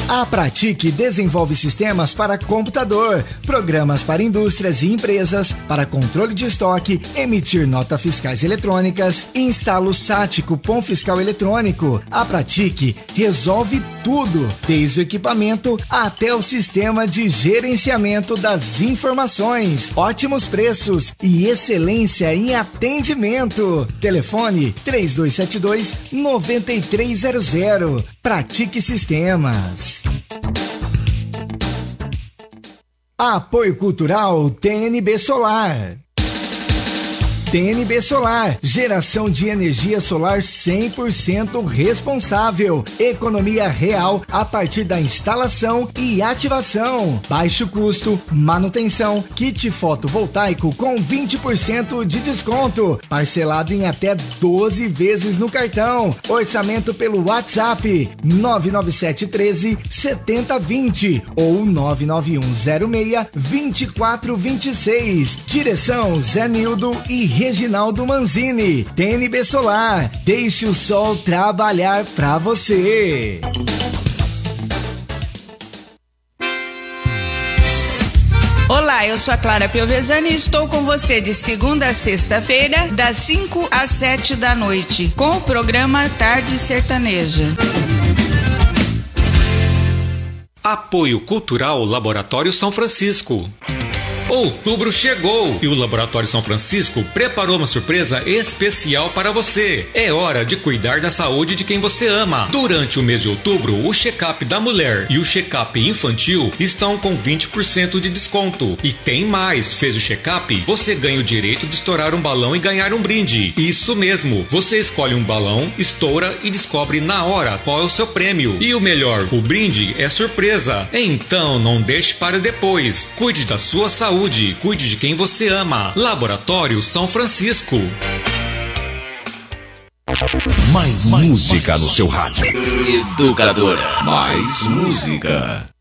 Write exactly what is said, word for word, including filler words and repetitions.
A Pratique desenvolve sistemas para computador, programas para indústrias e empresas, para controle de estoque, emitir notas fiscais eletrônicas, instala o S A T, cupom fiscal eletrônico. A Pratique resolve tudo, desde o equipamento até o sistema de gerenciamento das informações. Ótimos preços e excelência em atendimento. Telefone três dois sete dois, nove três zero zero. Pratique Sistemas. Apoio Cultural T N B Solar. T N B Solar, geração de energia solar cem por cento responsável. Economia real a partir da instalação e ativação. Baixo custo, manutenção, kit fotovoltaico com vinte por cento de desconto. Parcelado em até doze vezes no cartão. Orçamento pelo WhatsApp nove nove sete um três sete zero dois zero ou nove nove um zero seis dois quatro dois seis. Direção Zé Nildo e Reginaldo Manzini. T N B Solar, deixe o sol trabalhar pra você. Olá, eu sou a Clara Piovesani e estou com você de segunda a sexta-feira, das cinco às sete da noite, com o programa Tarde Sertaneja. Apoio Cultural Laboratório São Francisco. Outubro chegou e o Laboratório São Francisco preparou uma surpresa especial para você. É hora de cuidar da saúde de quem você ama. Durante o mês de outubro, o check-up da mulher e o check-up infantil estão com vinte por cento de desconto. E tem mais, fez o check-up, você ganha o direito de estourar um balão e ganhar um brinde. Isso mesmo, você escolhe um balão, estoura e descobre na hora qual é o seu prêmio. E o melhor, o brinde é surpresa. Então não deixe para depois. Cuide da sua saúde. Saúde, cuide de quem você ama. Laboratório São Francisco. Mais, mais música mais, no seu rádio. Educadora. Mais música.